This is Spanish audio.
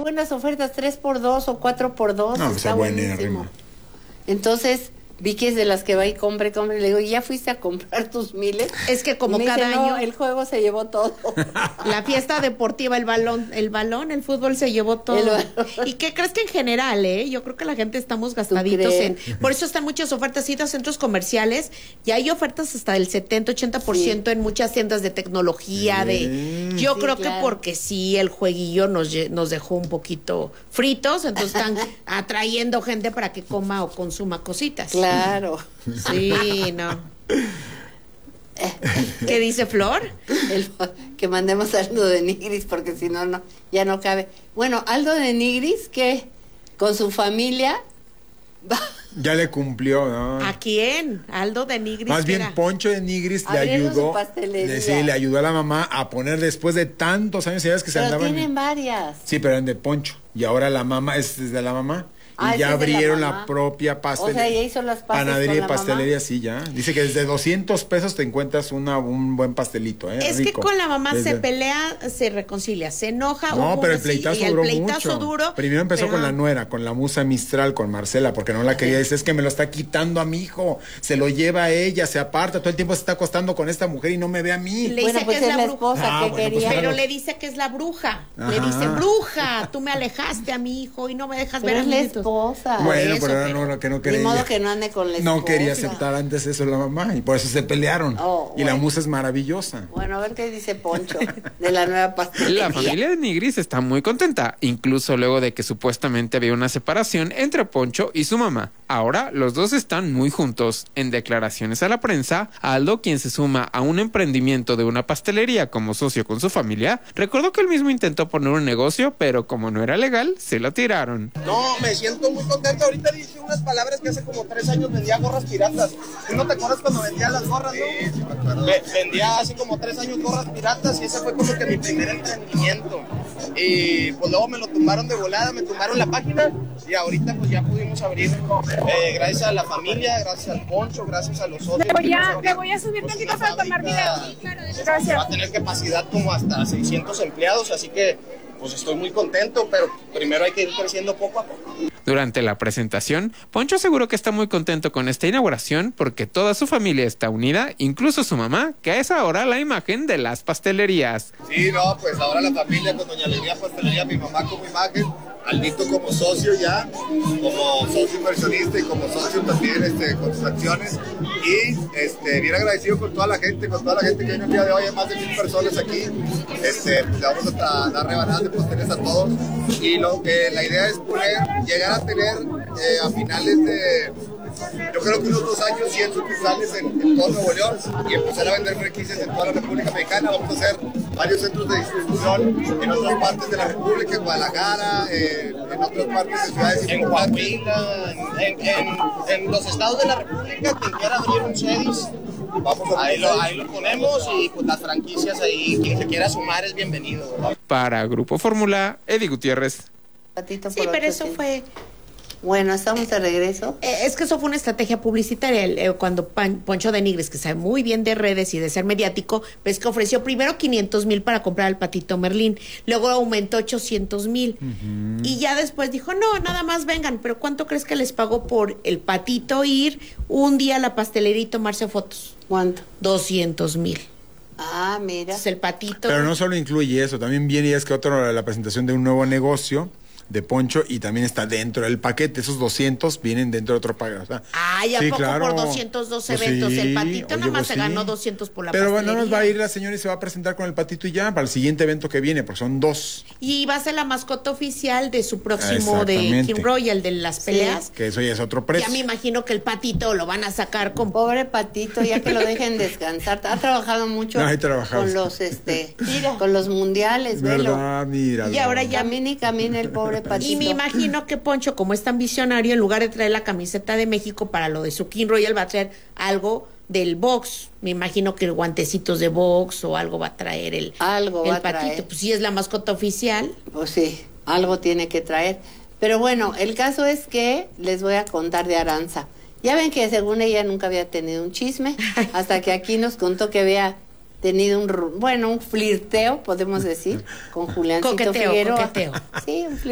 buenas ofertas, 3x2 o 4x2. No, está buenísimo. Entonces vi que es de las que va y compre. Le digo, ¿ya fuiste a comprar tus miles? Es que como cada dice, año no, el juego se llevó todo. La fiesta deportiva, el fútbol se llevó todo. ¿Y qué crees que en general, yo creo que la gente estamos gastaditos por eso están muchas ofertas, ir a centros comerciales y hay ofertas hasta del 70-80% en muchas tiendas de tecnología, yo creo que porque sí, el jueguillo nos dejó un poquito fritos, entonces están atrayendo gente para que coma o consuma cositas. Claro. Sí, no. ¿Qué dice Flor? Que mandemos a Aldo de Nigris, porque si no, ya no cabe. Bueno, Aldo de Nigris, que con su familia ya le cumplió, ¿no? ¿A quién? Aldo de Nigris. Más bien, Poncho de Nigris le ayudó. Sí, le ayudó a la mamá a poner después de tantos años, ¿sabes que se andaban? Pero tienen varias. Sí, pero eran de Poncho. Y ahora la mamá es de la mamá. Y ya abrieron la propia pastelería. O sea, ya hizo las pastas panadería con y pastelería, sí, ya. Dice que desde 200 pesos te encuentras un buen pastelito, Es rico. que con la mamá se pelea, se reconcilia, se enoja. No, pero el pleitazo duró mucho. Duro. Primero empezó con la nuera, con la musa Mistral, con Marcela, porque no la quería. Dice, es que me lo está quitando a mi hijo, se lo lleva a ella, se aparta, todo el tiempo se está acostando con esta mujer y no me ve a mí. Le dice que es la esposa que quería. Pero le dice que es la bruja. Ajá. Le dice, bruja, tú me alejaste a mi hijo y no me dejas ver a mi hijo. Es la esposa. Bueno, pero ahora que no quería. Ni modo que no ande con la esposa. No quería aceptar antes eso la mamá y por eso se pelearon. Y la musa es maravillosa. Bueno, a ver qué dice Poncho de la nueva pastelería. La familia de Nigris está muy contenta, incluso luego de que supuestamente había una separación entre Poncho y su mamá. Ahora los dos están muy juntos. En declaraciones a la prensa, Aldo, quien se suma a un emprendimiento de una pastelería como socio con su familia, recordó que él mismo intentó poner un negocio, pero como no era legal, se lo tiraron. No, me siento muy contento. Ahorita dije unas palabras que hace como 3 años vendía gorras piratas. ¿Tú no te acuerdas cuando vendía las gorras, no? Sí, me acuerdo. Vendía hace como 3 años gorras piratas y ese fue como que mi primer emprendimiento. Y pues luego me lo tumbaron de volada, me tumbaron la página y ahorita pues ya pudimos abrir. Gracias a la familia, gracias al Poncho, gracias a los socios. Le voy a subir tantito para tomar video. Gracias. Va a tener capacidad como hasta 600 empleados, así que pues estoy muy contento, pero primero hay que ir creciendo poco a poco. Durante la presentación, Poncho aseguró que está muy contento con esta inauguración porque toda su familia está unida, incluso su mamá, que es ahora la imagen de las pastelerías. Sí, no, pues ahora la familia con Doña Alegría Pastelería, mi mamá como imagen, Aldito como socio ya, como socio inversionista y como socio también con sus acciones. Y bien agradecido con toda la gente que viene el día de hoy, hay más de 1000 personas aquí. Le vamos a dar rebanadas de pasteles a todos. Y la idea es llegar a tener a finales de, yo creo que unos 2 años, 100 sucursales en todo Nuevo León y empezar a vender franquicias en toda la República Mexicana. Vamos a hacer varios centros de distribución en otras partes de la República, en Guadalajara, en otras partes de ciudades en Coahuila, en los estados de la República. Quien quiera abrir un CEDIS, ahí lo ponemos y pues las franquicias ahí, quien se quiera sumar es bienvenido, ¿verdad? Para Grupo Fórmula, Eddie Gutiérrez. Sí, pero eso fue... Bueno, estamos de regreso. Es que eso fue una estrategia publicitaria. Cuando Poncho de Nigris, que sabe muy bien de redes y de ser mediático, ves que ofreció primero 500,000 para comprar al patito Merlín, luego aumentó 800,000 y ya después dijo, no, nada más vengan. Pero ¿cuánto crees que les pagó por el patito ir un día a la pastelería y tomarse fotos? ¿Cuánto? 200,000. Ah, mira. Entonces el patito... Pero no solo incluye eso, también viene y es que la presentación de un nuevo negocio de Poncho y también está dentro del paquete. Esos 200 vienen dentro de otro paquete. O sea, ay, ¿a poco claro, por 202 eventos? Pues sí, el patito nada más se ganó 200 por la pastelería. Pero bueno, nos va a ir la señora y se va a presentar con el patito y ya, para el siguiente evento que viene, porque son 2. Y va a ser la mascota oficial de su próximo de King Royal, de las peleas. Sí, que eso ya es otro precio. Ya me imagino que el patito lo van a sacar con... Pobre patito, ya que lo dejen descansar. Ha trabajado mucho con los con los mundiales, ¿verdad? Mira. Y ahora ya camina el pobre patito. Y me imagino que Poncho, como es tan visionario, en lugar de traer la camiseta de México para lo de su King Royal, va a traer algo del box. Me imagino que guantecitos de box o algo va a traer el patito. Traer. Pues si es la mascota oficial. Pues sí, algo tiene que traer. Pero bueno, el caso es que les voy a contar de Aranza. Ya ven que según ella nunca había tenido un chisme, hasta que aquí nos contó que había tenido un flirteo, podemos decir, con Juliancito Figueroa. Coqueteo. Sí, un flirteo.